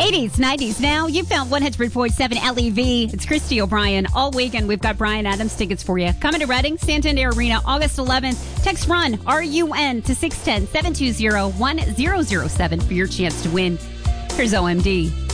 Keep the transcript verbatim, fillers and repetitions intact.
eighties, nineties now. You found one hundred point seven L E V. It's Christy O'Brien. All weekend, we've got Bryan Adams tickets for you. Coming to Reading, Santander Arena, August eleventh. Text RUN, R U N, to six one zero, seven two zero, one zero zero seven for your chance to win. Here's O M D.